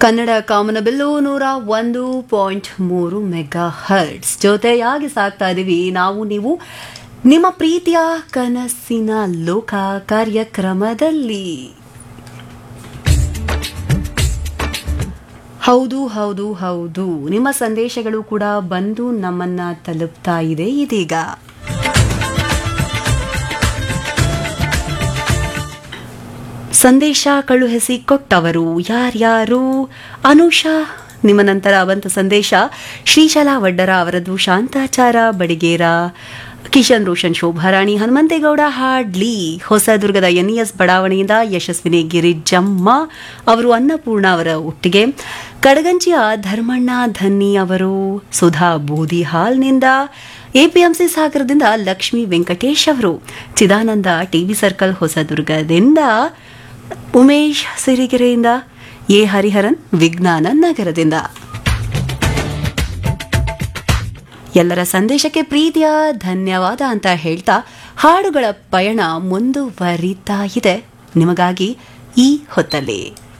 ಕನ್ನಡ ಕಾಮನಬಿಲ್ಲು 101.3 mega hertz ಜೊತೆಯಾಗಿ ಸಾಕ್ತಾ ಇದೀವಿ ನಾವು ನೀವು ನಿಮ್ಮ ಪ್ರೀತಿಯ ಕನಸಿನ ಲೋಕ ಕಾರ್ಯಕ್ರಮದಲ್ಲಿ. ಹೌದು ಹೌದು ಹೌದು, ನಿಮ್ಮ ಸಂದೇಶಗಳು ಕೂಡ ಬಂದು ನಮ್ಮನ್ನ ತಲುಪ್ತಾ ಇದೆ ಇದೀಗ. ಸಂದೇಶ ಕಳುಹಿಸಿ ಕೊಟ್ಟವರು ಯಾರ್ಯಾರು? ಅನುಷಾ, ನಿಮ್ಮ ನಂತರ ಬಂತ ಸಂದೇಶ ಶ್ರೀಶಲಾ ವಡ್ಡರ ಅವರದ್ದು, ಶಾಂತಾಚಾರ ಬಡಿಗೇರ, ಕಿಶನ್ ರೋಷನ್, ಶೋಭಾರಾಣಿ, ಹನುಮಂತೇಗೌಡ ಹಾಡ್ಲಿ, ಹೊಸದುರ್ಗದ NES ಬಡಾವಣೆಯಿಂದ ಯಶಸ್ವಿನಿ ಗಿರಿಜಮ್ಮ ಅವರು, ಅನ್ನಪೂರ್ಣ ಅವರ ಒಟ್ಟಿಗೆ, ಕಡಗಂಚಿಯ ಧರ್ಮಣ್ಣ ಧನ್ನಿ ಅವರು, ಸುಧಾ ಬೂದಿಹಾಲ್ನಿಂದ, APMC ಸಾಗರದಿಂದ ಲಕ್ಷ್ಮೀ ವೆಂಕಟೇಶ್ ಅವರು, Chidananda TB circle ಹೊಸದುರ್ಗದಿಂದ, Umesh ಸಿರಿಗೆರೆಯಿಂದ, A Hariharan ವಿಜ್ಞಾನ ನಗರದಿಂದ. ಎಲ್ಲರ ಸಂದೇಶಕ್ಕೆ ಪ್ರೀತಿಯ ಧನ್ಯವಾದ ಅಂತ ಹೇಳ್ತಾ ಹಾಡುಗಳ ಪಯಣ ಮುಂದುವರಿತಾ ಇದೆ ನಿಮಗಾಗಿ ಈ ಹೊತ್ತಲ್ಲಿ.